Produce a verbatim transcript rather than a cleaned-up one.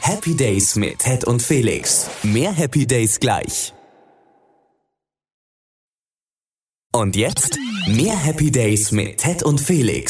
Happy Days mit Ted und Felix. Mehr Happy Days gleich. Und jetzt mehr Happy Days mit Ted und Felix.